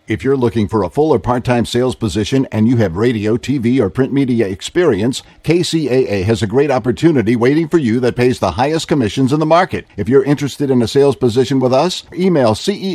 If you're looking for a full or part-time sales position and you have radio, TV, or print media experience, KCAA has a great opportunity waiting for you that pays the highest commissions in the market. If you're interested in a sales position with us, email